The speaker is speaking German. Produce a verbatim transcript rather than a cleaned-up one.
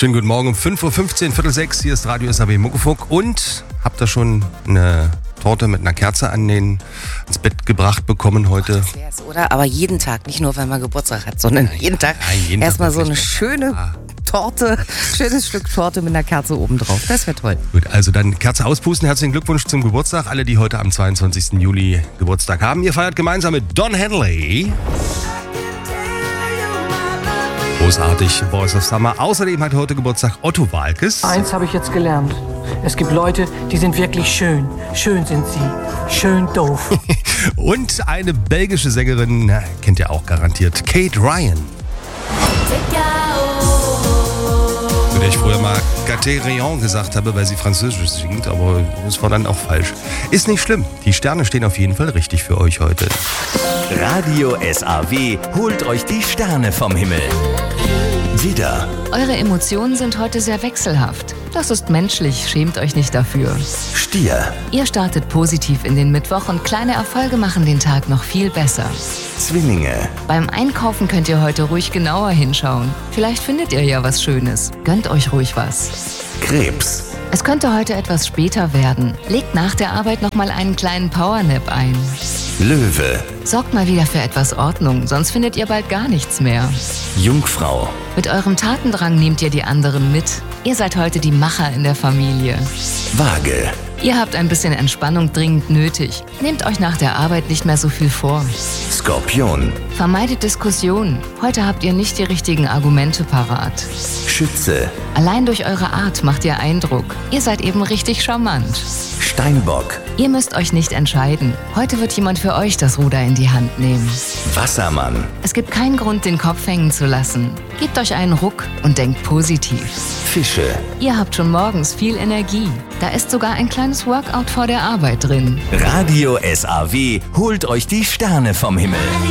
Schönen guten Morgen um fünf Uhr fünfzehn, Viertel sechs. Hier ist Radio S A B Muckefuck. Und habt ihr schon eine Torte mit einer Kerze an den, ins Bett gebracht bekommen heute? Ach, das wär's, oder? Aber jeden Tag, nicht nur, wenn man Geburtstag hat, sondern jeden Tag ja, erstmal so eine schöne ah. Torte, schönes Stück Torte mit einer Kerze oben drauf. Das wäre toll. Gut, also dann Kerze auspusten. Herzlichen Glückwunsch zum Geburtstag. Alle, die heute am zweiundzwanzigsten Juli Geburtstag haben. Ihr feiert gemeinsam mit Don Henley. Großartig, Boys of Summer. Außerdem hat heute Geburtstag Otto Waalkes. Eins habe ich jetzt gelernt. Es gibt Leute, die sind wirklich schön. Schön sind sie. Schön doof. Und eine belgische Sängerin, na, kennt ihr auch garantiert, Kate Ryan. Zu der ich früher mal Gâté Rayon gesagt habe, weil sie Französisch singt, aber das war dann auch falsch. Ist nicht schlimm. Die Sterne stehen auf jeden Fall richtig für euch heute. Radio S A W holt euch die Sterne vom Himmel. Widder. Eure Emotionen sind heute sehr wechselhaft. Das ist menschlich, schämt euch nicht dafür. Stier. Ihr startet positiv in den Mittwoch und kleine Erfolge machen den Tag noch viel besser. Zwillinge. Beim Einkaufen könnt ihr heute ruhig genauer hinschauen. Vielleicht findet ihr ja was Schönes. Gönnt euch ruhig was. Krebs. Es könnte heute etwas später werden. Legt nach der Arbeit noch mal einen kleinen Powernap ein. Löwe. Sorgt mal wieder für etwas Ordnung, sonst findet ihr bald gar nichts mehr. Jungfrau. Mit eurem Tatendrang nehmt ihr die anderen mit. Ihr seid heute die Macher in der Familie. Waage. Ihr habt ein bisschen Entspannung dringend nötig. Nehmt euch nach der Arbeit nicht mehr so viel vor. Skorpion. Vermeidet Diskussionen. Heute habt ihr nicht die richtigen Argumente parat. Schütze. Allein durch eure Art macht ihr Eindruck. Ihr seid eben richtig charmant. Steinbock. Ihr müsst euch nicht entscheiden. Heute wird jemand für euch das Ruder in die Hand nehmen. Wassermann. Es gibt keinen Grund, den Kopf hängen zu lassen. Gebt euch einen Ruck und denkt positiv. Fische. Ihr habt schon morgens viel Energie. Da ist sogar ein kleines Workout vor der Arbeit drin. Radio S A W holt euch die Sterne vom Himmel.